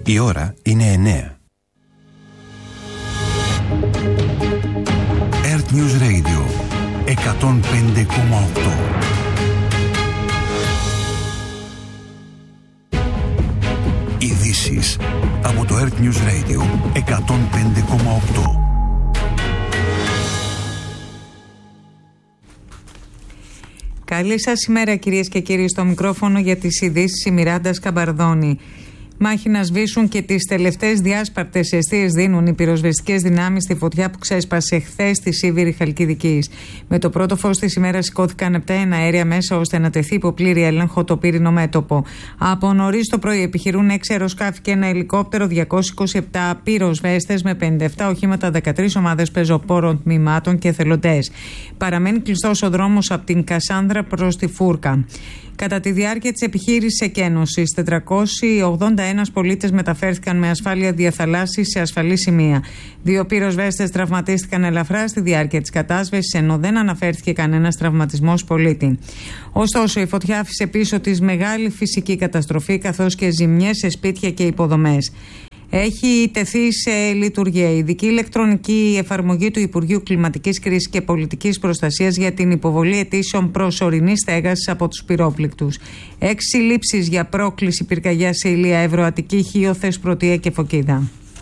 Η ώρα είναι 9. Earth News Radio 105,8. Ειδήσεις από το Earth News Radio 105,8. Καλή σας ημέρα, κυρίες και κύριοι. Στο μικρόφωνο για τις ειδήσεις η Μιράντα Σκαμπαρδόνη. Μάχη να σβήσουν και τις τελευταίες διάσπαρτες εστίες δίνουν οι πυροσβεστικές δυνάμεις στη φωτιά που ξέσπασε χθες στη Σίβηρη Χαλκιδικής. Με το πρώτο φως της ημέρας σηκώθηκαν 7 εναέρια μέσα ώστε να τεθεί υπό πλήρη έλεγχο το πύρινο μέτωπο. Από νωρίς το πρωί επιχειρούν 6 αεροσκάφη και ένα ελικόπτερο, 227 πυροσβέστες με 57 οχήματα, 13 ομάδες πεζοπόρων, τμήματων και εθελοντές. Παραμένει κλειστός ο δρόμος από την Κασάνδρα προς τη Φούρκα. Κατά τη διάρκεια της επιχείρησης εκένωσης, 481 πολίτες μεταφέρθηκαν με ασφάλεια διαθαλάσσης σε ασφαλή σημεία. 2 πυροσβέστες τραυματίστηκαν ελαφρά στη διάρκεια της κατάσβεσης, ενώ δεν αναφέρθηκε κανένας τραυματισμός πολίτη. Ωστόσο, η φωτιά άφησε πίσω της μεγάλη φυσική καταστροφή, καθώς και ζημιές σε σπίτια και υποδομές. Έχει τεθεί σε λειτουργία η ειδική ηλεκτρονική εφαρμογή του Υπουργείου Κλιματικής Κρίσης και Πολιτικής Προστασίας για την υποβολή αιτήσεων προσωρινής στέγασης από τους πυρόπληκτους. 6 συλλήψεις για πρόκληση πυρκαγιά σε Ηλία, Εύρο, Αττική, Χίο, Θεσπρωτεία και Φωκίδα.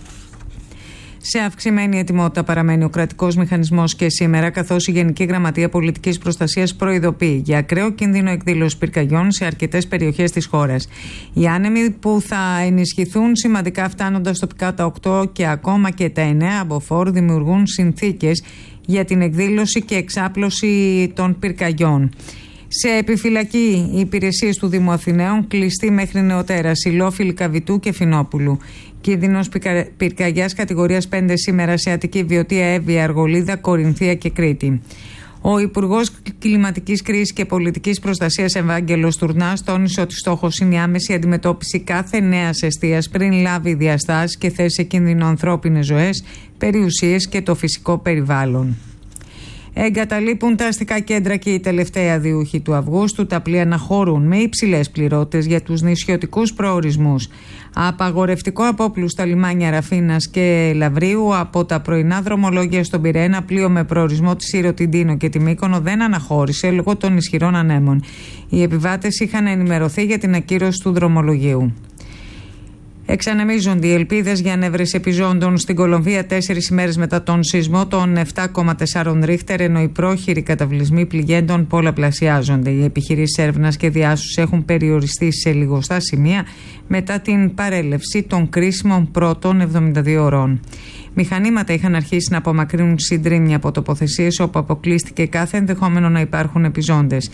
Σε αυξημένη ετοιμότητα παραμένει ο κρατικός μηχανισμός και σήμερα, καθώς η Γενική Γραμματεία Πολιτικής Προστασίας προειδοποιεί για ακραίο κίνδυνο εκδήλωσης πυρκαγιών σε αρκετές περιοχές της χώρας. Οι άνεμοι που θα ενισχυθούν σημαντικά, φτάνοντας τοπικά τα 8 και ακόμα και τα 9 μποφόρ, δημιουργούν συνθήκες για την εκδήλωση και εξάπλωση των πυρκαγιών. Σε επιφυλακή οι υπηρεσίες του Δήμου Αθηναίων, κλειστή μέχρι νεοτέρας, Υλόφιλη, Καβιτού και Φινόπουλου. Κίνδυνος πυρκαγιάς κατηγορίας 5 σήμερα σε Αττική, Βιωτία, Εύβοια, Αργολίδα, Κορινθία και Κρήτη. Ο Υπουργός Κλιματικής Κρίσης και Πολιτικής Προστασίας Ευάγγελος Τουρνάς τόνισε ότι στόχος είναι η άμεση αντιμετώπιση κάθε νέας εστίας πριν λάβει διαστάσεις και θέσει σε κίνδυνο ανθρώπινες ζωές, περιουσίες και το φυσικό περιβάλλον. Εγκαταλείπουν τα αστικά κέντρα και οι τελευταίοι διούχοι του Αυγούστου. Τα πλοία αναχωρούν με υψηλές πληρότητες για τους νησιωτικούς προορισμούς. Απαγορευτικό απόπλου στα λιμάνια Ραφίνας και Λαβρίου. Από τα πρωινά δρομολόγια στον Πειραιά, ένα πλοίο με προορισμό τη Σύρο, την Τίνο και τη Μύκονο δεν αναχώρησε λόγω των ισχυρών ανέμων. Οι επιβάτες είχαν ενημερωθεί για την ακύρωση του δρομολογίου. Εξανεμίζονται οι ελπίδες για ανέβρεση επιζώντων στην Κολομβία 4 ημέρες μετά τον σεισμό των 7,4 ρίχτερ, ενώ οι πρόχειροι καταβλισμοί πληγέντων πολλαπλασιάζονται. Οι επιχειρήσεις έρευνας και διάσωσης έχουν περιοριστεί σε λιγοστά σημεία μετά την παρέλευση των κρίσιμων πρώτων 72 ωρών. Μηχανήματα είχαν αρχίσει να απομακρύνουν συντρίμμια από τοποθεσίες όπου αποκλείστηκε κάθε ενδεχόμενο να υπάρχουν επιζώντες.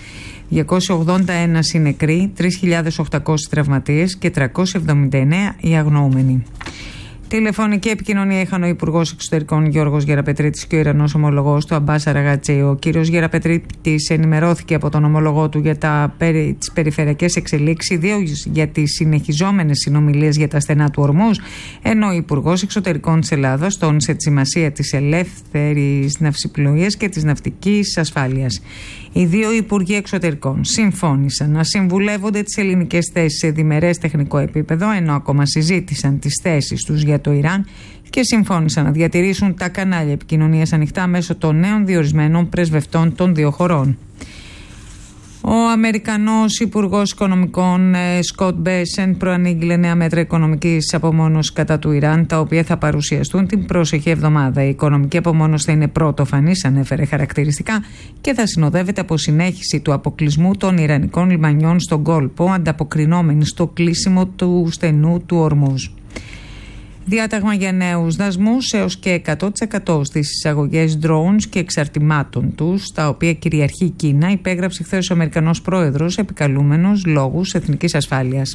281 οι νεκροί, 3.800 τραυματίες και 379 οι αγνοούμενοι. Τηλεφωνική επικοινωνία είχαν ο Υπουργός Εξωτερικών Γιώργος Γεραπετρίτης και ο Ιρανός ομολογός του Αμπάς Αραγατσί. Ο κύριος Γεραπετρίτης ενημερώθηκε από τον ομολογό του για τις περιφερειακές εξελίξεις, ιδίως για τις συνεχιζόμενες συνομιλίες για τα στενά του Ορμούζ, ενώ ο Υπουργός Εξωτερικών της Ελλάδας τόνισε τη σημασία της ελεύθερης ναυσιπλοείας και της ναυτικής ασφάλειας. Οι δύο Υπουργοί Εξωτερικών συμφώνησαν να συμβουλεύονται τις ελληνικές θέσεις σε διμερές τεχνικό επίπεδο, ενώ ακόμα συζήτησαν τις θέσεις τους για το Ιράν και συμφώνησαν να διατηρήσουν τα κανάλια επικοινωνίας ανοιχτά μέσω των νέων διορισμένων πρεσβευτών των δύο χωρών. Ο Αμερικανός Υπουργός Οικονομικών Σκοτ Μπέσεντ προανήγγειλε νέα μέτρα οικονομικής απομόνωσης κατά του Ιράν, τα οποία θα παρουσιαστούν την πρόσεχη εβδομάδα. Η οικονομική απομόνωση θα είναι πρωτοφανής, ανέφερε χαρακτηριστικά, και θα συνοδεύεται από συνέχιση του αποκλεισμού των Ιρανικών λιμανιών στον κόλπο, ανταποκρινόμενη στο κλείσιμο του στενού του Ορμούζ. Διάταγμα για νέους δασμούς έως και 100% στις εισαγωγές drones και εξαρτημάτων τους, τα οποία κυριαρχεί η Κίνα, υπέγραψε χθες ο Αμερικανός πρόεδρος, επικαλούμενος λόγους εθνικής ασφάλειας.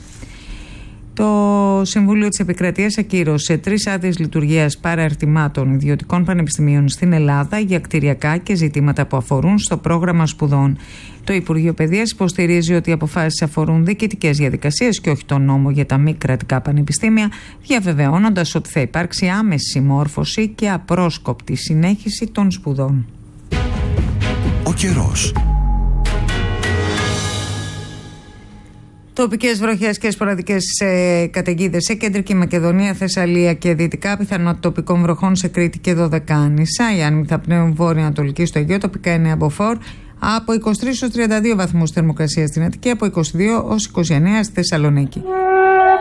Το Συμβούλιο της Επικρατείας ακύρωσε 3 άδειες λειτουργίας παραρτημάτων ιδιωτικών πανεπιστημίων στην Ελλάδα για κτηριακά και ζητήματα που αφορούν στο πρόγραμμα σπουδών. Το Υπουργείο Παιδείας υποστηρίζει ότι οι αποφάσεις αφορούν διοικητικές διαδικασίες και όχι τον νόμο για τα μη κρατικά πανεπιστήμια, διαβεβαιώνοντας ότι θα υπάρξει άμεση συμμόρφωση και απρόσκοπτη συνέχιση των σπουδών. Ο καιρός. Τοπικές βροχές και σποραδικές καταιγίδες σε Κεντρική Μακεδονία, Θεσσαλία και Δυτικά. Πιθανότητα τοπικών βροχών σε Κρήτη και Δωδεκάνησα. Οι άνεμοι θα πνέουν βόρειο-ανατολική στο Αιγαίο, τοπικά είναι μποφόρ. Από 23 έως 32 βαθμούς θερμοκρασία στην Αττική, από 22 ως 29 στη Θεσσαλονίκη.